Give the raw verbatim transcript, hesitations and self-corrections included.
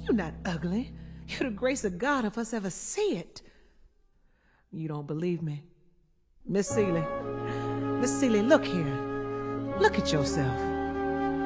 You're not ugly. You're the grace of God if us ever see it. You don't believe me? Miss Celie, Miss Celie, look here. Look at yourself.